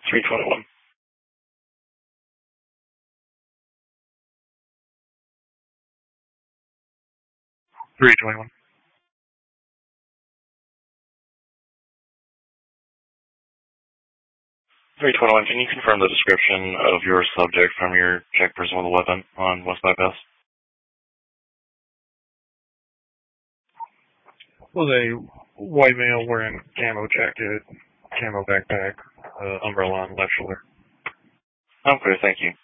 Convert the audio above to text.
321. 321. 321, can you confirm the description of your subject from your check person with a weapon on West Bypass? Was a white male wearing camo jacket, camo backpack, umbrella on left shoulder. I'm clear, thank you.